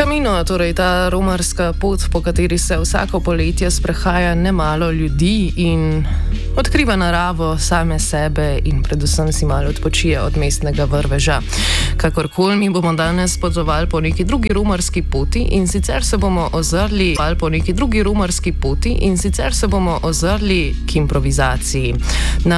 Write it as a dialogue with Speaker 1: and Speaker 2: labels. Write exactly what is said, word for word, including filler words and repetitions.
Speaker 1: Camino, torej ta romarska pot, po kateri se vsako poletje sprehaja nemalo ljudi in odkriva naravo, same sebe in predvsem si malo odpočije od mestnega vrveža. Kakorkoli, mi bomo danes potovali po neki drugi romarski poti in sicer se bomo ozrli po neki drugi romarski poti in sicer se bomo ozrli k improvizaciji. Na